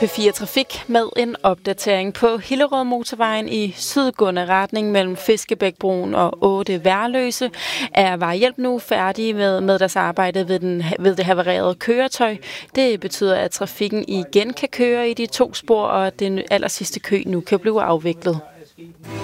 P4 Trafik med en opdatering på Hillerød Motorvejen i sydgående retning mellem Fiskebækbroen og 8 Værløse. Er Vejhjælp nu færdige med deres arbejde ved det havarerede køretøj. Det betyder, at trafikken igen kan køre i de 2 spor, og at den allersidste kø nu kan blive afviklet.